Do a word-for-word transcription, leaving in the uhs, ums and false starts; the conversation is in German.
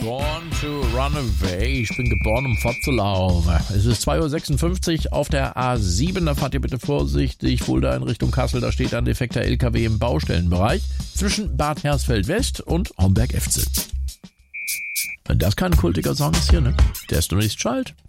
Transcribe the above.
Born to Run Away. Ich bin geboren, um fortzulaufen. Es ist zwei Uhr sechsundfünfzig auf der A sieben. Da fahrt ihr bitte vorsichtig. Fulda in Richtung Kassel. Da steht ein defekter L K W im Baustellenbereich zwischen Bad Hersfeld West und Homberg-Efze. Wenn das kein kultiger Song ist hier, ne? Der ist nur nicht schalt.